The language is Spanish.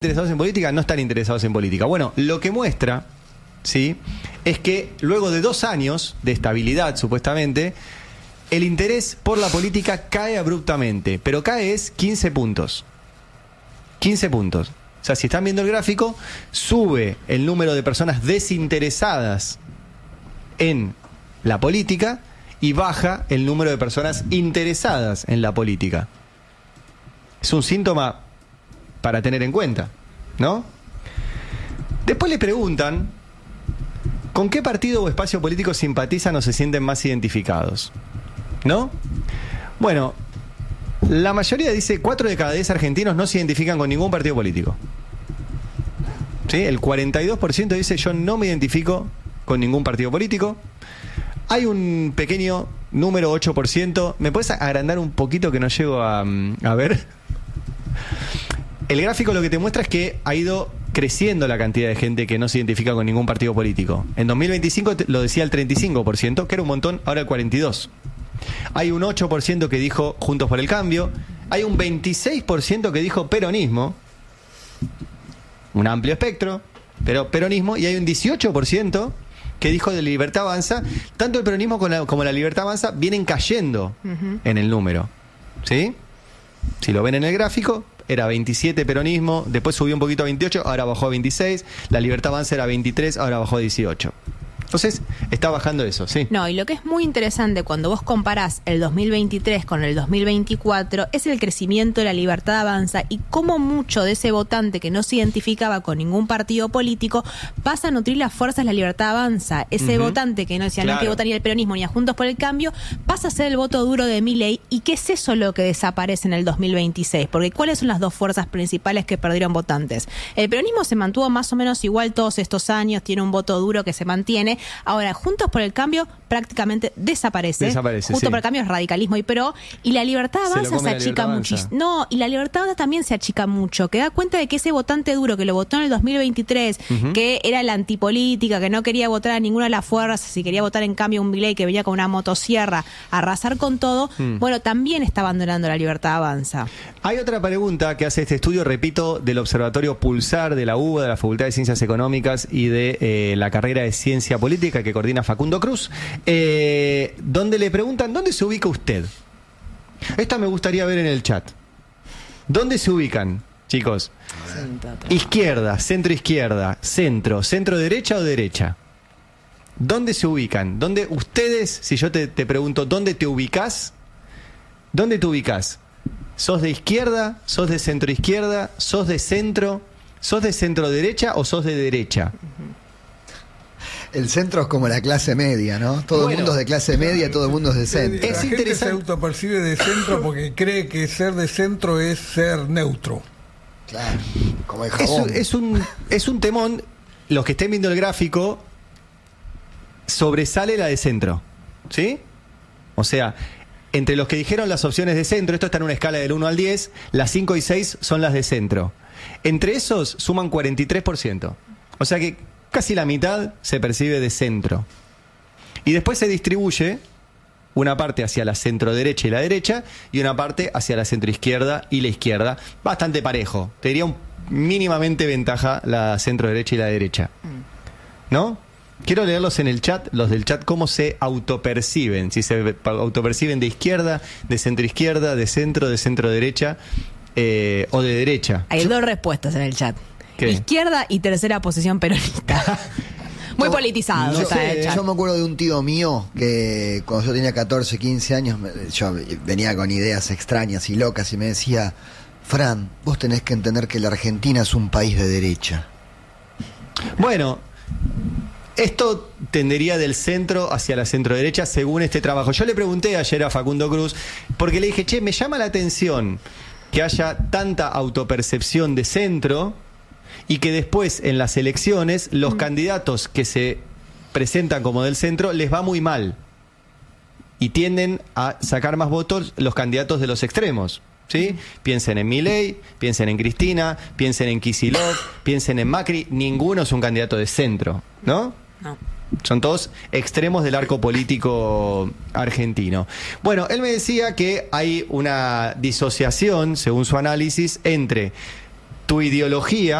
interesados en política, no están interesados en política. Bueno, lo que muestra, ¿sí?, es que luego de 2 años de estabilidad, supuestamente, el interés por la política cae abruptamente, pero cae es 15 puntos. 15 puntos. O sea, si están viendo el gráfico, sube el número de personas desinteresadas en la política y baja el número de personas interesadas en la política. Es un síntoma para tener en cuenta, ¿no? Después le preguntan ¿con qué partido o espacio político simpatizan o se sienten más identificados? ¿No? Bueno, la mayoría dice 4 de cada 10 argentinos no se identifican con ningún partido político. ¿Sí? El 42% dice yo no me identifico con ningún partido político. Hay un pequeño número 8%. ¿Me puedes agrandar un poquito que no llego a ver? El gráfico lo que te muestra es que ha ido creciendo la cantidad de gente que no se identifica con ningún partido político. En 2025 lo decía el 35%, que era un montón, ahora el 42%. Hay un 8% que dijo Juntos por el Cambio. Hay un 26% que dijo peronismo. Un amplio espectro, pero peronismo. Y hay un 18% que dijo de Libertad Avanza. Tanto el peronismo como la Libertad Avanza vienen cayendo en el número. ¿Sí? Si lo ven en el gráfico, era 27 peronismo, después subió un poquito a 28, ahora bajó a 26. La Libertad Avanza era 23, ahora bajó a 18. Entonces, está bajando eso, sí. No, y lo que es muy interesante cuando vos comparás el 2023 con el 2024 es el crecimiento de la Libertad Avanza y cómo mucho de ese votante que no se identificaba con ningún partido político pasa a nutrir las fuerzas de la Libertad Avanza. Ese votante que no decía no que votaría el peronismo ni a Juntos por el Cambio pasa a ser el voto duro de Milei. ¿Y qué es eso lo que desaparece en el 2026? Porque ¿cuáles son las 2 fuerzas principales que perdieron votantes? El peronismo se mantuvo más o menos igual todos estos años, tiene un voto duro que se mantiene. Ahora, Juntos por el Cambio prácticamente desaparece. Juntos por el Cambio es radicalismo y PRO. Y la Libertad Avanza se achica muchísimo. No, y la Libertad Avanza también se achica mucho. Que da cuenta de que ese votante duro que lo votó en el 2023, que era la antipolítica, que no quería votar a ninguna de las fuerzas, si quería votar en cambio un Milei que venía con una motosierra a arrasar con todo, bueno, también está abandonando la Libertad Avanza. Hay otra pregunta que hace este estudio, repito, del Observatorio Pulsar de la UBA, de la Facultad de Ciencias Económicas y de la carrera de Ciencia Política que coordina Facundo Cruz, donde le preguntan ¿dónde se ubica usted? Esta me gustaría ver en el chat. ¿Dónde se ubican, chicos? Izquierda, centro izquierda, centro derecha o derecha. ¿Dónde se ubican? ¿Dónde ustedes, si yo te pregunto ¿dónde te ubicás? ¿Dónde te ubicás? ¿Sos de izquierda? ¿Sos de centro izquierda? ¿Sos de centro? ¿Sos de centro derecha o sos de derecha? El centro es como la clase media, ¿no? Todo el mundo es de clase media, todo el mundo es de centro. La gente se autopercibe de centro porque cree que ser de centro es ser neutro. Claro, como el jabón. Es un temón. Los que estén viendo el gráfico, sobresale la de centro, ¿sí? O sea, entre los que dijeron las opciones de centro, esto está en una escala del 1 al 10, las 5 y 6 son las de centro. Entre esos suman 43%. O sea que casi la mitad se percibe de centro. Y después se distribuye una parte hacia la centro derecha y la derecha y una parte hacia la centro izquierda y la izquierda. Bastante parejo. Te diría mínimamente ventaja la centro derecha y la derecha. ¿No? Quiero leerlos en el chat, los del chat, cómo se autoperciben. Si se autoperciben de izquierda, de centro derecha o de derecha. Hay 2 respuestas en el chat. ¿Qué? Izquierda y tercera posición peronista. Muy politizado. Yo me acuerdo de un tío mío que cuando yo tenía 14, 15 años, yo venía con ideas extrañas y locas y me decía, Fran, vos tenés que entender que la Argentina es un país de derecha. Bueno, esto tendería del centro hacia la centro derecha según este trabajo. Yo le pregunté ayer a Facundo Cruz, porque le dije, che, me llama la atención que haya tanta autopercepción de centro y que después en las elecciones los candidatos que se presentan como del centro les va muy mal y tienden a sacar más votos los candidatos de los extremos, ¿sí? Piensen en Milei, piensen en Cristina, piensen en Kicillof, piensen en Macri. Ninguno es un candidato de centro, ¿no? No. Son todos extremos del arco político argentino. Bueno, él me decía que hay una disociación, según su análisis, entre tu ideología